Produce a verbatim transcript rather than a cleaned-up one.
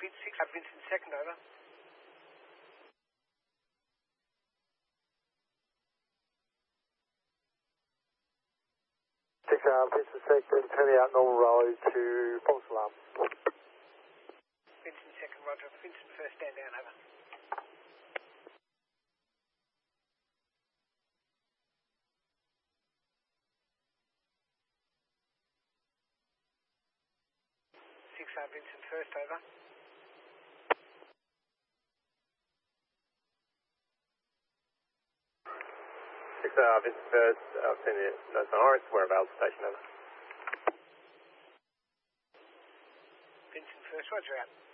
six, uh, Vincent second, over. six, uh, Vincent second, turning out normal road to false alarm. Vincent second, roger. Vincent first, stand down, over. six, uh, Vincent first, over. six, uh, Vincent first, uh, send it, notes on Orange, whereabouts, station, over. Vincent first, roger, out.